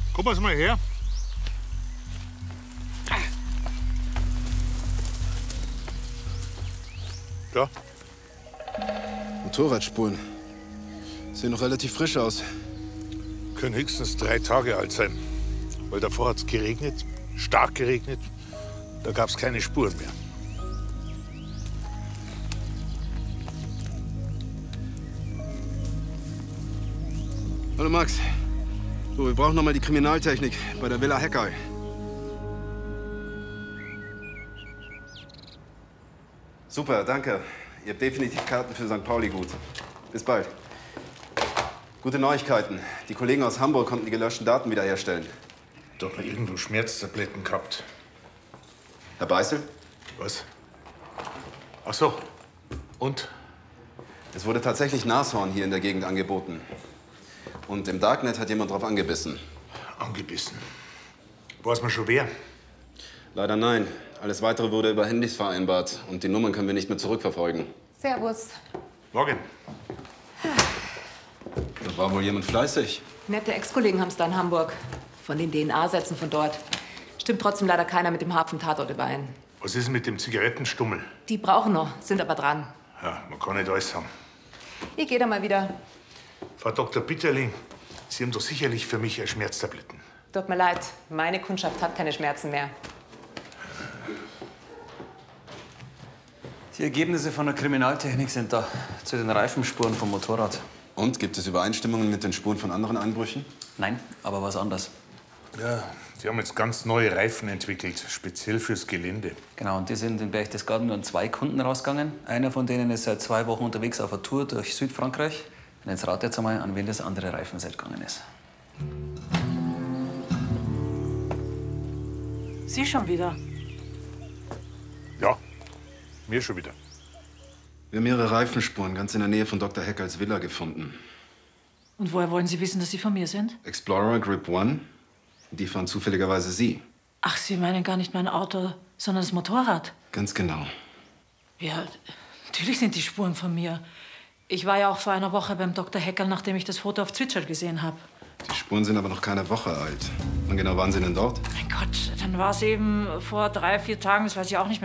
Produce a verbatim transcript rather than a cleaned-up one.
Komm mal her. Ja. Motorradspuren. Sehen noch relativ frisch aus. Können höchstens drei Tage alt sein. Weil davor hat es geregnet, stark geregnet. Da gab es keine Spuren mehr. Hallo Max. So, wir brauchen noch mal die Kriminaltechnik bei der Villa Heckay. Super, danke. Ihr habt definitiv Karten für Sankt Pauli gut. Bis bald. Gute Neuigkeiten. Die Kollegen aus Hamburg konnten die gelöschten Daten wiederherstellen. Doch noch irgendwo Schmerztabletten gehabt. Herr Beißel? Was? Ach so. Und? Es wurde tatsächlich Nashorn hier in der Gegend angeboten. Und im Darknet hat jemand drauf angebissen. Angebissen? Weiß man schon wer? Leider nein. Alles Weitere wurde über Handys vereinbart. Und die Nummern können wir nicht mehr zurückverfolgen. Servus. Morgen. Da war wohl jemand fleißig. Nette Ex-Kollegen haben es da in Hamburg. Von den D N A-Sätzen von dort. Stimmt trotzdem leider keiner mit dem Hafentatort überein. Was ist mit dem Zigarettenstummel? Die brauchen noch, sind aber dran. Ja, man kann nicht alles haben. Ich gehe da mal wieder. Frau Doktor Bitterling, Sie haben doch sicherlich für mich Schmerztabletten. Tut mir leid, meine Kundschaft hat keine Schmerzen mehr. Die Ergebnisse von der Kriminaltechnik sind da, zu den Reifenspuren vom Motorrad. Und, gibt es Übereinstimmungen mit den Spuren von anderen Einbrüchen? Nein, aber was anderes. Ja, die haben jetzt ganz neue Reifen entwickelt, speziell fürs Gelände. Genau, und die sind in Berchtesgaden nur an zwei Kunden rausgegangen. Einer von denen ist seit zwei Wochen unterwegs auf einer Tour durch Südfrankreich. Und jetzt rat jetzt einmal, an wen das andere Reifenset gegangen ist. Sie schon wieder? Ja, mir schon wieder. Wir haben mehrere Reifenspuren ganz in der Nähe von Doktor Heckerls Villa gefunden. Und woher wollen Sie wissen, dass Sie von mir sind? Explorer Grip One. Die fahren zufälligerweise Sie. Ach, Sie meinen gar nicht mein Auto, sondern das Motorrad. Ganz genau. Ja, natürlich sind die Spuren von mir. Ich war ja auch vor einer Woche beim Doktor Heckerl, nachdem ich das Foto auf Twitch gesehen habe. Die Spuren sind aber noch keine Woche alt. Wann genau waren Sie denn dort? Mein Gott, dann war es eben vor drei, vier Tagen, das weiß ich auch nicht mehr.